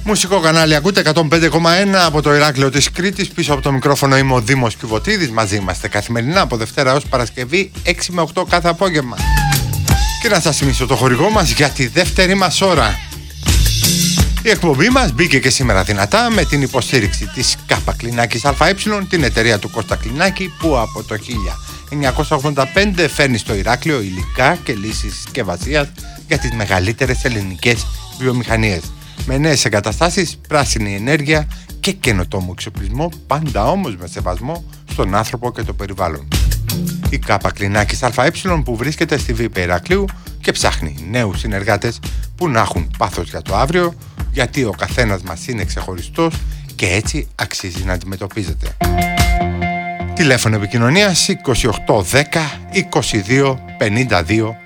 Μουσικό κανάλι ακούτε 105,1 από το Ηράκλειο της Κρήτης. Πίσω από το μικρόφωνο είμαι ο Δήμος Κιβωτίδης. Μαζί είμαστε καθημερινά από Δευτέρα έως Παρασκευή 6 με 8 κάθε απόγευμα. Και να σας θυμίσω το χορηγό μας για τη δεύτερη μας ώρα. Η εκπομπή μας μπήκε και σήμερα δυνατά με την υποστήριξη της ΚΑΠΑ Κλινάκης ΑΕ, την εταιρεία του Κώστα Κλινάκη, που από το 1985 φέρνει στο Ηράκλειο υλικά και λύσεις συσκευασίας για τις μεγαλύτερες ελληνικές βιομηχανίες. Με νέες εγκαταστάσεις, πράσινη ενέργεια και καινοτόμο εξοπλισμό, πάντα όμως με σεβασμό στον άνθρωπο και το περιβάλλον. Η ΚΑΠΑ Κλινάκης ΑΕ, που βρίσκεται στη Β' Ηρακλείου και ψάχνει νέους συνεργάτες που να έχουν πάθος για το αύριο, γιατί ο καθένας μας είναι ξεχωριστός και έτσι αξίζει να αντιμετωπίζεται. Τηλέφωνο επικοινωνίας 2810 22 52